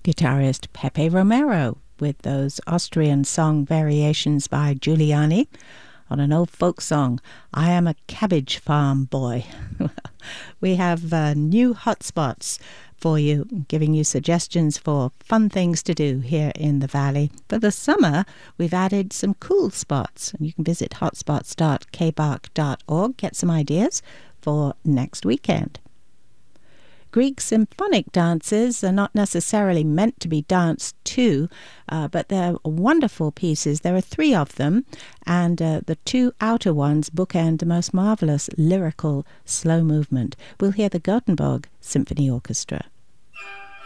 guitarist Pepe Romero with those Austrian song variations by Giuliani on an old folk song, I Am a Cabbage Farm Boy. We have new hotspots for you, giving you suggestions for fun things to do here in the Valley. For the summer, we've added some cool spots. You can visit hotspots.kbark.org, get some ideas for next weekend. Greek symphonic dances are not necessarily meant to be danced to, but they're wonderful pieces. There are 3 of them, and the 2 outer ones bookend the most marvelous lyrical slow movement. We'll hear the Gothenburg Symphony Orchestra.